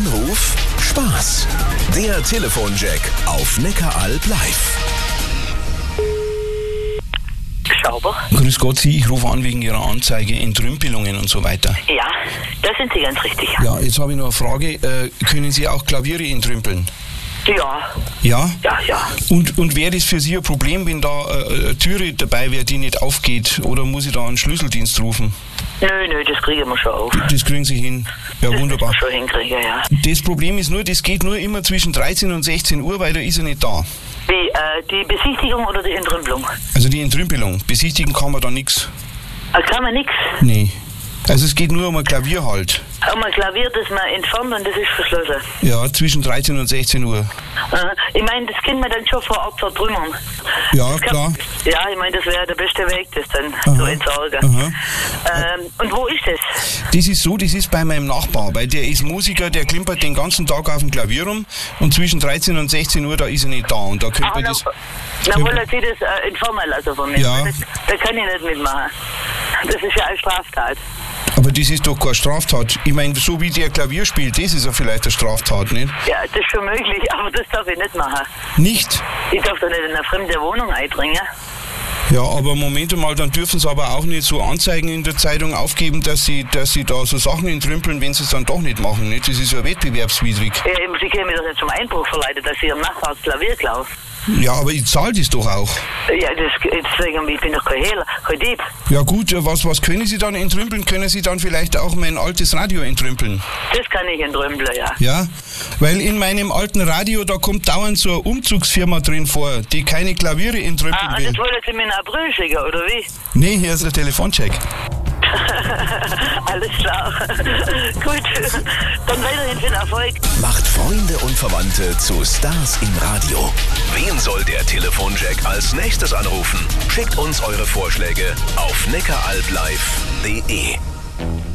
Anruf Spaß. Der Telefonjack auf Neckaralb live. Schauber. Grüß Gott, ich rufe an wegen Ihrer Anzeige Entrümpelungen und so weiter. Ja, da sind Sie ganz richtig. Ja, jetzt habe ich noch eine Frage. Können Sie auch Klaviere entrümpeln? Ja. Ja? Ja. Und wäre das für Sie ein Problem, wenn da eine Türe dabei wäre, die nicht aufgeht? Oder muss ich da einen Schlüsseldienst rufen? Nö, das kriegen wir schon auf. Das kriegen Sie hin. Ja, wunderbar. Das schon hinkriegen, ja. Das Problem ist nur, das geht nur immer zwischen 13 und 16 Uhr, weil da ist er nicht da. Wie, die Besichtigung oder die Entrümpelung? Also die Entrümpelung. Besichtigen kann man da nichts. Kann man nix. Nee. Also es geht nur um ein Klavier halt. Um ein Klavier, das man entfernt und das ist verschlossen. Ja, zwischen 13 und 16 Uhr. Ich meine, das können wir dann schon vor Ort zertrümmern. Ja, klar. Ja, ich meine, das wäre der beste Weg, das dann zu entsorgen. Und wo ist das? Das ist so, das ist bei meinem Nachbar, weil der ist Musiker, der klimpert den ganzen Tag auf dem Klavier rum und zwischen 13 und 16 Uhr, da ist er nicht da und da könnte man das... Dann wollen Sie das entfernen lassen von mir. Ja. Da kann ich nicht mitmachen. Das ist ja eine Straftat. Aber das ist doch keine Straftat. Ich meine, so wie der Klavier spielt, das ist ja vielleicht eine Straftat, nicht? Ja, das ist schon möglich, aber das darf ich nicht machen. Nicht? Ich darf doch nicht in eine fremde Wohnung eindringen. Ja, aber Moment mal, dann dürfen Sie aber auch nicht so Anzeigen in der Zeitung aufgeben, dass Sie da so Sachen entrümpeln, wenn Sie es dann doch nicht machen, nicht? Das ist ja wettbewerbswidrig. Ja, eben, Sie können mich doch nicht zum Einbruch verleiten, dass Sie Ihrem Nachbar das Klavier klauen. Ja, aber ich zahle das doch auch. Ja, deswegen, ich bin doch kein Hehler, kein Dieb. Ja gut, was können Sie dann entrümpeln? Können Sie dann vielleicht auch mein altes Radio entrümpeln? Das kann ich entrümpeln, ja. Ja, weil in meinem alten Radio, da kommt dauernd so eine Umzugsfirma drin vor, die keine Klaviere entrümpeln will. Das wollen Sie mir nach Brühl schicken, oder wie? Nee, hier ist der Telefoncheck. Alles klar. Gut, dann weiterhin viel Erfolg. Macht Freunde und Verwandte zu Stars im Radio. Wen soll der Telefonjack als nächstes anrufen? Schickt uns eure Vorschläge auf neckaralblive.de.